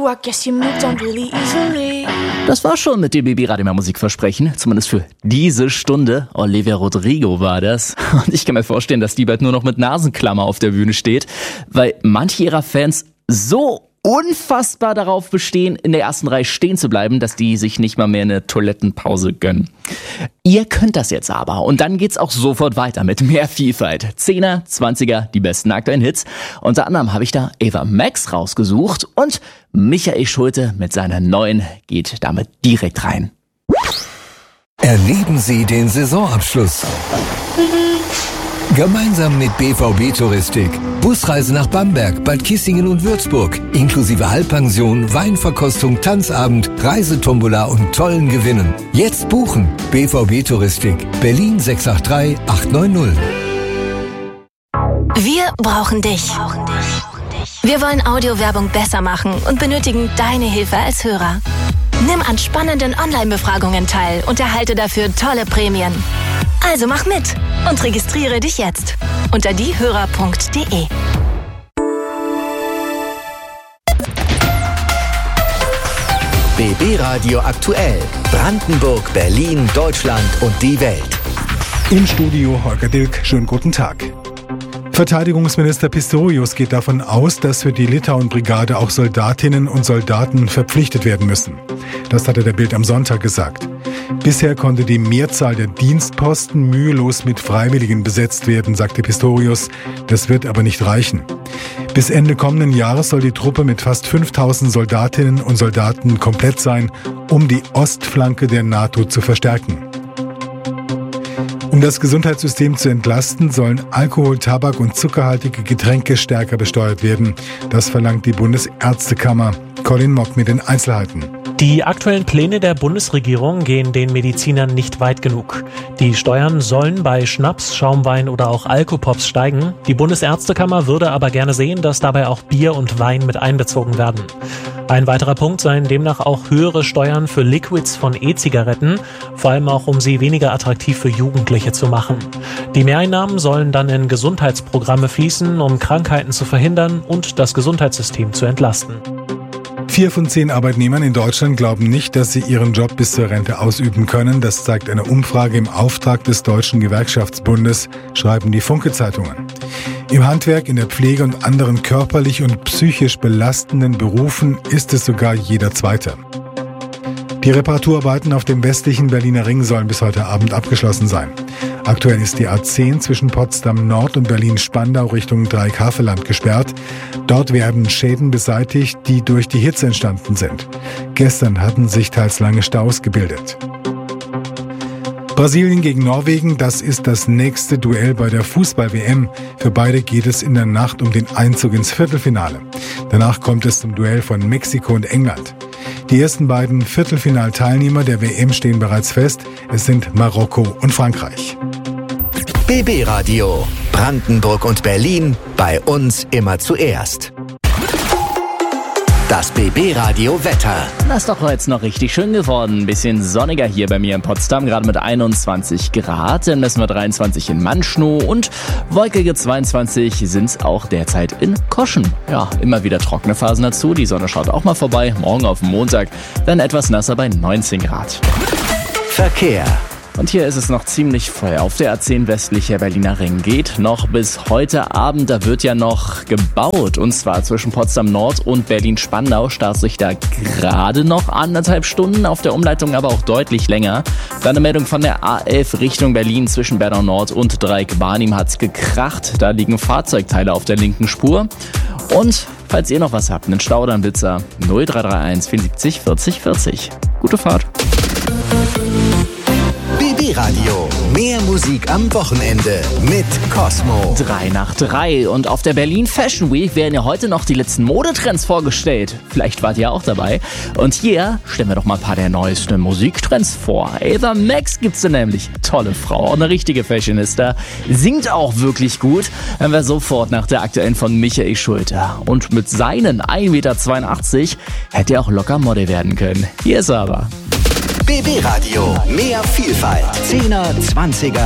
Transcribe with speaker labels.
Speaker 1: I guess you moved on really easily.
Speaker 2: Das war schon mit dem BB-Radio Musikversprechen, zumindest für diese Stunde. Olivia Rodrigo war das. Und ich kann mir vorstellen, dass die bald nur noch mit Nasenklammer auf der Bühne steht, weil manche ihrer Fans so unfassbar darauf bestehen, in der ersten Reihe stehen zu bleiben, dass die sich nicht mal mehr eine Toilettenpause gönnen. Ihr könnt das jetzt aber. Und dann geht's auch sofort weiter mit mehr Vielfalt. 10er, 20er, die besten aktuellen Hits. Unter anderem habe ich da Ava Max rausgesucht und Michael Schulte mit seiner neuen geht damit direkt rein.
Speaker 3: Erleben Sie den Saisonabschluss. Gemeinsam mit BVB Touristik. Busreise nach Bamberg, Bad Kissingen und Würzburg. Inklusive Halbpension, Weinverkostung, Tanzabend, Reisetombola und tollen Gewinnen. Jetzt buchen. BVB Touristik. Berlin 683 890.
Speaker 4: Wir brauchen dich. Wir wollen Audiowerbung besser machen und benötigen deine Hilfe als Hörer. Nimm an spannenden Online-Befragungen teil und erhalte dafür tolle Prämien. Also mach mit und registriere dich jetzt unter diehörer.de.
Speaker 3: BB Radio aktuell. Brandenburg, Berlin, Deutschland und die Welt.
Speaker 5: Im Studio Holger Dilk. Schönen guten Tag. Verteidigungsminister Pistorius geht davon aus, dass für die Litauen-Brigade auch Soldatinnen und Soldaten verpflichtet werden müssen. Das hatte der Bild am Sonntag gesagt. Bisher konnte die Mehrzahl der Dienstposten mühelos mit Freiwilligen besetzt werden, sagte Pistorius. Das wird aber nicht reichen. Bis Ende kommenden Jahres soll die Truppe mit fast 5000 Soldatinnen und Soldaten komplett sein, um die Ostflanke der NATO zu verstärken. Um das Gesundheitssystem zu entlasten, sollen Alkohol, Tabak und zuckerhaltige Getränke stärker besteuert werden. Das verlangt die Bundesärztekammer. Colin Mock mit den Einzelheiten.
Speaker 6: Die aktuellen Pläne der Bundesregierung gehen den Medizinern nicht weit genug. Die Steuern sollen bei Schnaps, Schaumwein oder auch Alkopops steigen. Die Bundesärztekammer würde aber gerne sehen, dass dabei auch Bier und Wein mit einbezogen werden. Ein weiterer Punkt seien demnach auch höhere Steuern für Liquids von E-Zigaretten, vor allem auch um sie weniger attraktiv für Jugendliche zu machen. Die Mehreinnahmen sollen dann in Gesundheitsprogramme fließen, um Krankheiten zu verhindern und das Gesundheitssystem zu entlasten.
Speaker 5: 4 von 10 Arbeitnehmern in Deutschland glauben nicht, dass sie ihren Job bis zur Rente ausüben können. Das zeigt eine Umfrage im Auftrag des Deutschen Gewerkschaftsbundes, schreiben die Funke-Zeitungen. Im Handwerk, in der Pflege und anderen körperlich und psychisch belastenden Berufen ist es sogar jeder Zweite. Die Reparaturarbeiten auf dem westlichen Berliner Ring sollen bis heute Abend abgeschlossen sein. Aktuell ist die A10 zwischen Potsdam Nord und Berlin-Spandau Richtung Dreieck-Havelland gesperrt. Dort werden Schäden beseitigt, die durch die Hitze entstanden sind. Gestern hatten sich teils lange Staus gebildet. Brasilien gegen Norwegen, das ist das nächste Duell bei der Fußball-WM. Für beide geht es in der Nacht um den Einzug ins Viertelfinale. Danach kommt es zum Duell von Mexiko und England. Die ersten beiden Viertelfinalteilnehmer der WM stehen bereits fest. Es sind Marokko und Frankreich.
Speaker 3: BB Radio. Brandenburg und Berlin. Bei uns immer zuerst. Das BB Radio Wetter.
Speaker 2: Das ist doch jetzt noch richtig schön geworden. Ein bisschen sonniger hier bei mir in Potsdam, gerade mit 21 Grad. Dann messen wir 23 in Manschnow und wolkige 22 sind es auch derzeit in Koschen. Ja, immer wieder trockene Phasen dazu. Die Sonne schaut auch mal vorbei. Morgen auf Montag dann etwas nasser bei 19 Grad.
Speaker 3: Verkehr.
Speaker 2: Und hier ist es noch ziemlich voll. Auf der A10 westlicher Berliner Ring geht noch bis heute Abend. Da wird ja noch gebaut. Und zwar zwischen Potsdam Nord und Berlin-Spandau startet sich da gerade noch 1,5 Stunden. Auf der Umleitung aber auch deutlich länger. Dann eine Meldung von der A11 Richtung Berlin zwischen Bernau Nord und Dreieck-Barnim hat's gekracht. Da liegen Fahrzeugteile auf der linken Spur. Und falls ihr noch was habt, einen Stau oder einen Blitzer, 0331 74 40 40. Gute Fahrt.
Speaker 3: BB Radio. Mehr Musik am Wochenende mit Cosmo.
Speaker 2: 3 nach 3 und auf der Berlin Fashion Week werden ja heute noch die letzten Modetrends vorgestellt. Vielleicht wart ihr auch dabei. Und hier stellen wir doch mal ein paar der neuesten Musiktrends vor. Ava Max gibt's da nämlich. Tolle Frau, eine richtige Fashionista. Singt auch wirklich gut. Hören wir sofort nach der aktuellen von Michael Schulte. Und mit seinen 1,82 Meter hätte er auch locker Model werden können. Hier ist er aber.
Speaker 3: BB Radio. Mehr Vielfalt. 10er, 20er,